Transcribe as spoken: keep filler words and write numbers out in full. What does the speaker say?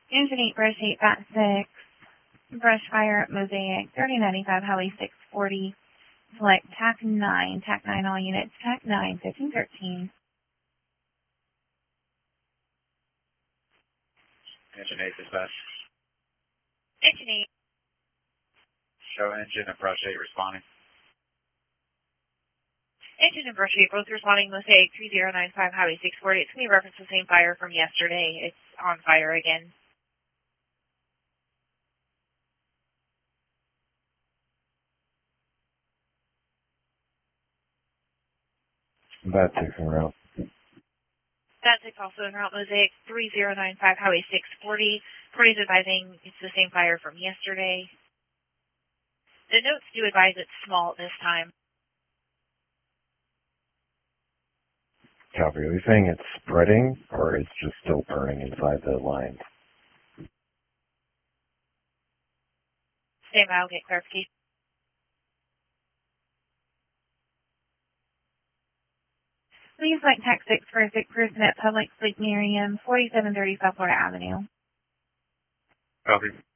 Engine eight, brush eight, bat six, brush fire at Mosaic, thirty ninety-five, Highway six forty, select T A C nine, T A C nine all units, T A C nine, fifteen thirteen. Engine eight dispatch. Engine eight. Show engine and brush eight responding. Engine and brush eight both responding. Mosaic three zero nine five, Highway six forty. It's going to reference the same fire from yesterday. It's on fire again. Bat six en route. Bat six also en route. Mosaic three zero nine five, Highway six forty. Parties advising it's the same fire from yesterday. The notes do advise it's small at this time. Copy. Are you saying it's spreading, or it's just still burning inside the lines? Stand by, I'll get clarification. Please select T A C six for a sick person at Public Sleep Miriam, forty-seven thirty South Florida Avenue. Copy.